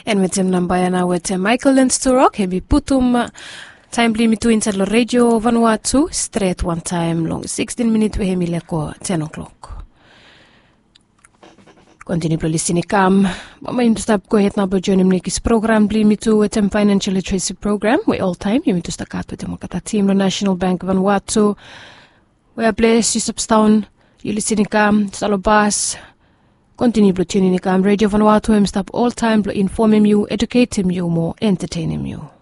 En wetem nambayana wete Michael Lensturok hebi putum time limit to inside radio Vanuatu straight one time long 16 minutes we hemi leko 10 o'clock. Continue to listen kam. Mama stop go ahead na journey mnikis program limit to wetem financial literacy program we all time you to stakat wetem kata team the National Bank Vanuatu. We are blessed you substown you listen kam salobas. Continue to tune in kam radio Vanuatu stop all time to inform you, educate you more, entertain you.